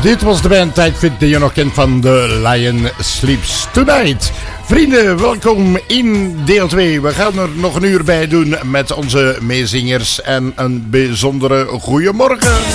Dit was de bandtijd die je nog kent van The Lion Sleeps Tonight. Vrienden, welkom in deel 2. We gaan er nog een uur bij doen met onze meezingers en een bijzondere goeiemorgen.